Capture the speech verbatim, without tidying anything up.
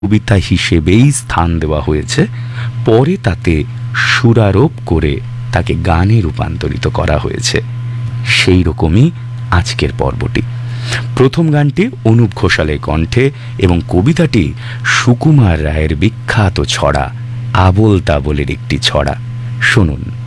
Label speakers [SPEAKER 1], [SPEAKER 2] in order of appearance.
[SPEAKER 1] কবিতা হিসেবেই স্থান দেওয়া হয়েছে, পরে তাতে সুরারোপ করে তাকে গানে রূপান্তরিত করা হয়েছে। সেই রকমই আজকের পর্বটি। প্রথম গানটি অনুপ ঘোষালের কণ্ঠে এবং কবিতাটি সুকুমার রায়ের বিখ্যাত ছড়া আবোল তাবোলের একটি ছড়া। শুনুন।